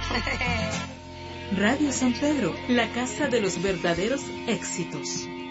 Radio San Pedro, la casa de los verdaderos éxitos.